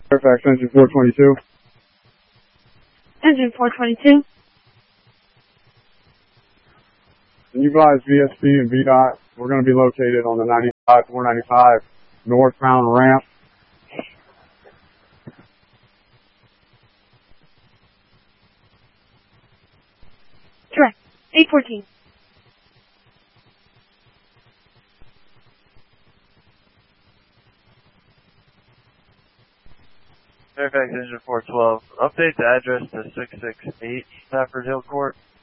Fairfax engine 422. Engine 422. Can you advise VSP and VDOT? We're going to be located on the 495 northbound ramp. Correct. 814. Fairfax engine 412. Update the address to 668 Stafford Hill Court.